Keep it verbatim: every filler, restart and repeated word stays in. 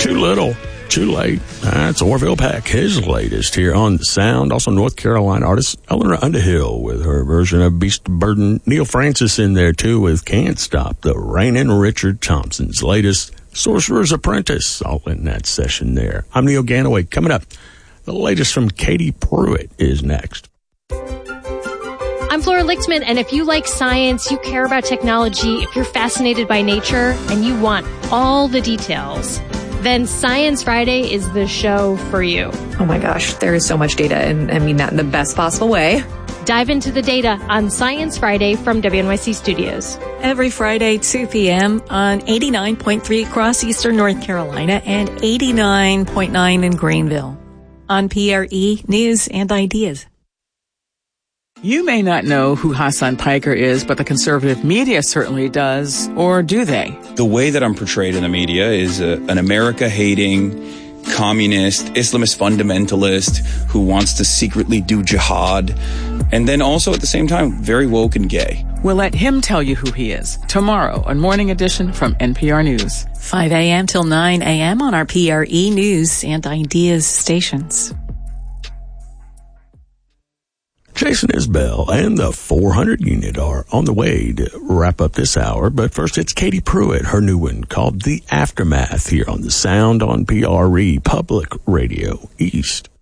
Too little, too late. That's Orville Peck, his latest here on The Sound. Also North Carolina artist Eleanor Underhill with her version of Beast of Burden. Neil Francis in there too with Can't Stop the Rainin'. Richard Thompson's latest, Sorcerer's Apprentice, all in that session there. I'm Neil Ganaway. Coming up, the latest from Katie Pruitt is next. I'm Flora Lichtman, and if you like science, you care about technology, if you're fascinated by nature, and you want all the details, then Science Friday is the show for you. Oh my gosh, there is so much data, and I mean that in the best possible way. Dive into the data on Science Friday from W N Y C Studios. Every Friday, two p.m. on eighty-nine point three across eastern North Carolina and eighty-nine point nine in Greenville. On P R E News and Ideas. You may not know who Hassan Piker is, but the conservative media certainly does. Or do they? The way that I'm portrayed in the media is a, an America-hating, communist, Islamist fundamentalist who wants to secretly do jihad, and then also at the same time, very woke and gay. We'll let him tell you who he is tomorrow on Morning Edition from N P R News. five a.m. till nine a.m. on our P R E News and Ideas stations. Jason Isbell and the four hundred unit are on the way to wrap up this hour. But first, it's Katie Pruitt, her new one called The Aftermath here on The Sound on P R E Public Radio East.